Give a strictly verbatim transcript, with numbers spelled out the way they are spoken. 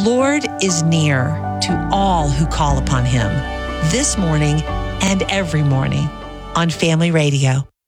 Lord is near to all who call upon him, this morning and every morning on Family Radio.